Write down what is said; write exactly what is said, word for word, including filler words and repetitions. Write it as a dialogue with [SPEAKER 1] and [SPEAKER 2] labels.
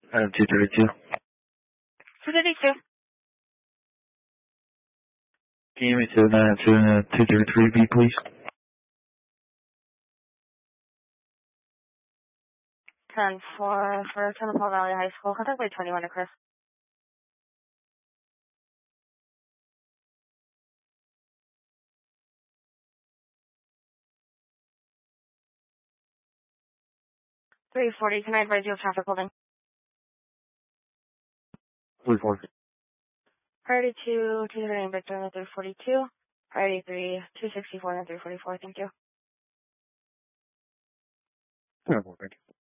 [SPEAKER 1] Item two thirty-two.
[SPEAKER 2] two thirty-two.
[SPEAKER 1] Can you give me to nine two and two thirty-three B, please?
[SPEAKER 2] ten four for Chemical Valley High School. Contact by twenty-one to Chris. three forty. Can I advise you of traffic holding?
[SPEAKER 1] three forty.
[SPEAKER 2] Priority two, two thirty-nine Victor on the three forty-two. Priority three, two sixty-four on the three forty-four. Thank you.
[SPEAKER 1] three forty, thank you.